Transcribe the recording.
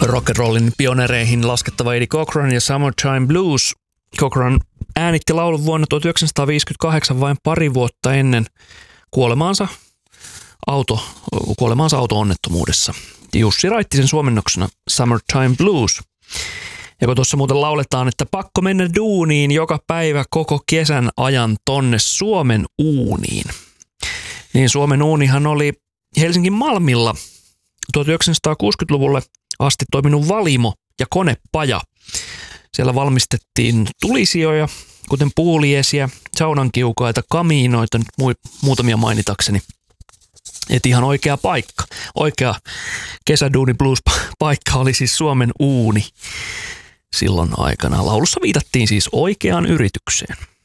rock'n'rollin pionereihin laskettava Eddie Cochran ja Summertime Blues. Cochran äänitti laulun vuonna 1958 vain pari vuotta ennen kuolemaansa auto-onnettomuudessa. Jussi raitti sen suomennoksena Summertime Blues. Ja kun tuossa muuten lauletaan, että pakko mennä duuniin joka päivä koko kesän ajan tonne Suomen uuniin. Niin Suomen uunihan oli Helsingin Malmilla 1960-luvulle asti toiminut valimo ja konepaja. Siellä valmistettiin tulisijoja, kuten puuliesiä, saunankiukaita, kamiinoita, nyt muutamia mainitakseni. Et ihan oikea paikka. Oikea kesäduuni blues-paikka oli siis Suomen uuni silloin aikana. Laulussa viitattiin siis oikeaan yritykseen.